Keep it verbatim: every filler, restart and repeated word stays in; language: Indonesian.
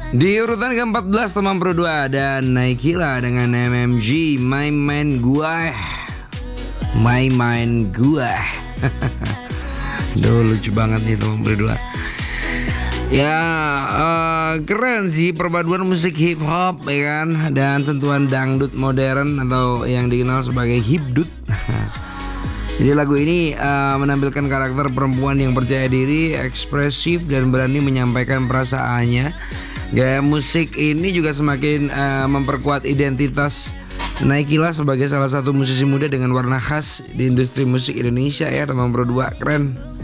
Di urutan ke empat belas teman Pro dua ada Naikila dengan M M G My Mind Gua. My Mind Gua. Duh, lucu banget nih teman Pro dua. Ya uh, keren sih perpaduan musik hip hop ya kan, dan sentuhan dangdut modern atau yang dikenal sebagai hipdut. Jadi lagu ini uh, menampilkan karakter perempuan yang percaya diri, ekspresif dan berani menyampaikan perasaannya. Gaya musik ini juga semakin uh, memperkuat identitas Naikila sebagai salah satu musisi muda dengan warna khas di industri musik Indonesia ya teman Pro dua. Keren.